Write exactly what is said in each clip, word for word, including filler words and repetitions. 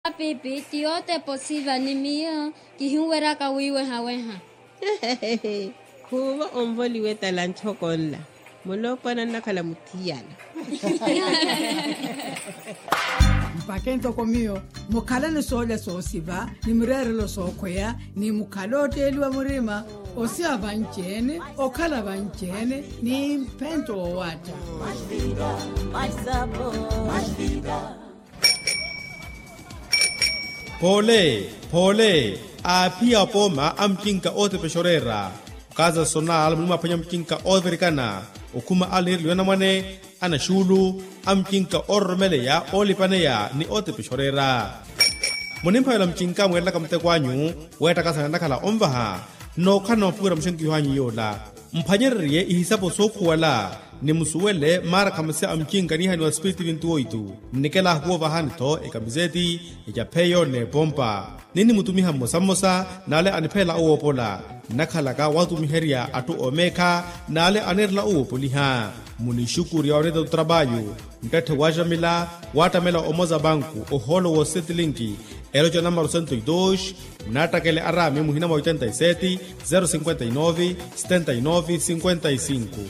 Pipi, tiote posiva ni mio, kihuwera kawiwe haweha. Kuwa omboli weta lanchokola. Molopa na nakala mutiyala. Mpakento komio, mukala ni sole sosiba, ni mrere lo sokoya, ni mukalote eliwa murima, osia vanchene, okala vanchene, ni pento o wata. Mais vida, mais sabor, mais vida. Pole, pole, a pia poma amkinka ote peshorera. Kaza sonal mlima panya mkinka overikana. Ukuma alir liwana mwane, ana shulu, amkinka ormele ya olipane ya ni ote peshorera. Munimpa yala mkinka mwela kamte kwanyu, weta kasa nakala ombaha, no kano pura mshenki yuhanyi yola. Mpanyerrie ihisapo soku wala, ni musuwele mara kamase amkinka ni hani wa spiriti vintu oitu. Nikela huwa vahanito, eka mizeti, eka peyo ne pompa. Nini mutumiha mosa mosa, nale anipela uwo pola. Nakalaka watu miheria atu omeka, nale anerla uwo poliha. Muni shukuri ya oreda utrabayu. Mkate wajamila, watamela omoza banku, oholo wo setilinki. Elojo numero cento e dois, natakele arame muhinama oitenta e sete, zero cinquenta e nove, setenta e nove, cinquenta e cinco.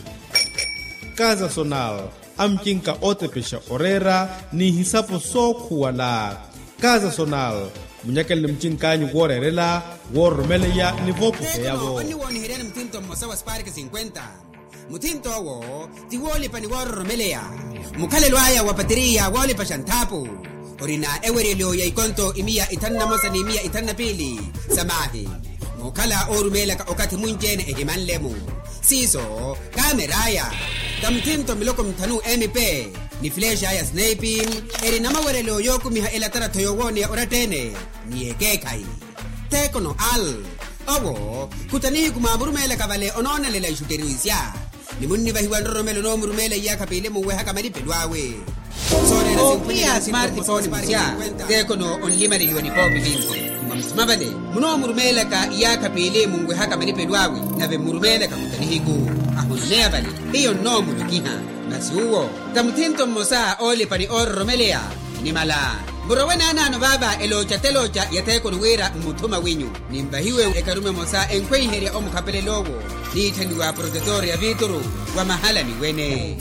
Casa Sonal, amkinka ote pesha orera, ni hisapo soku wala. Casa Sonal, munyakele mchinkanyu worerela, wormeleya ni vopu keyavo. Oni woni herene mtinto mosawa sparke cinquenta. Mutinto wo, ti woli pani wormeleya. Mukale lwaya wapatiria woli pa shantapu. Orina ewerelio ya ikonto imia itanna mosa ni imia itanna pili. Samahi. Mukala orumela ka okati munjene ehiman lemu. Siso, kameraya. Damtinto miloko mtanu M P. Ni flesha ya sniping. Eri nama werelio yoku miha elatara toyowoni ya oratene. Ni ekekai. Tekono al. Owo, kutanihi kumamurumela kavale onona lela ishuteruisya. Ni munni vahiwa nromelo no murumela ya kapile muweha kamari pedwawe. O pia smartphone msia, tekono onlima niliwani popi vinzi. Mamismabale, muno murumela ka iya kapile mungwe haka manipe dwawi, nave murumela ka kutanihiku. Ahunonea bali, hiyo no mulukiha. Nasi uwo, kamutinto mosa ole pani or romelea, ni mala. Burawena nano baba elocha telocha ya tekono wera mutuma winyu. Nimbahiwe ekarume mosa enkwe heria omu kapele logo. Ni tenduwa protector ya vituru, wa mahala ni wene.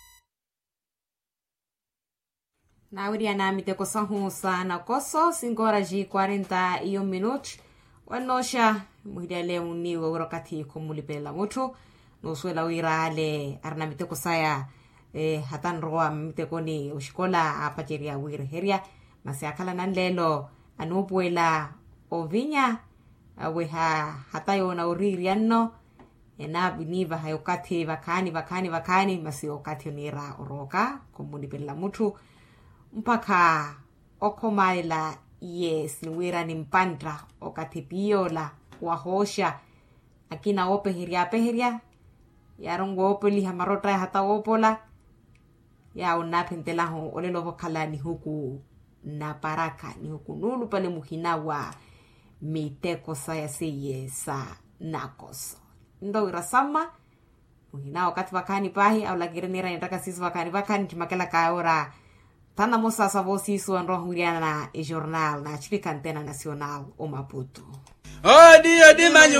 Na uria na miteko sahusa na koso cinco horas e quarenta e um minutos. Wanosha muhidale uniwe wakati kumulipela mutu. Nosuela wirale arna miteko saya eh, hatan roa miteko ni ushikola apacheria wire heria. Masiakala nanlelo anubuela ovinya aweha hatayo na uririano. Ena biniva hayokati vakani vakani vakani masi okati onira oroka kumulipela mutu. Mpaka okomaila yes niwira ni mpandra okatipiola wahosha akina ope hiria pehiria yarongo ope liha marota hata opola ya unapintela ho olelo kala ni huku na paraka ni huku nulu pale muhinawa miteko saya siye sa nakoso ndo irasama muhinawa kati vakani pahi au lagirenira nitaka sisi vakani vakani timakela kaora. Tana mosa sa voz isso anrohuriana e jornal na Chile Antena Nacional o Maputo. Oh dia de manhã